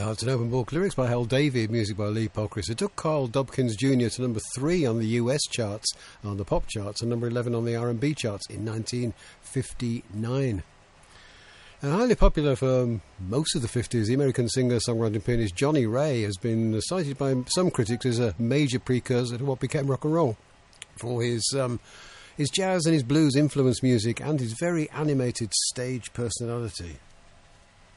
It's an open book. Lyrics by Hal David, music by Lee Pocris. It took Carl Dobkins Jr. to number 3 on the US charts, on the pop charts, and number 11 on the R&B charts in 1959. Highly popular for most of the 50s, the American singer-songwriter and pianist Johnny Ray has been cited by some critics as a major precursor to what became rock and roll for his jazz and his blues influenced music and his very animated stage personality.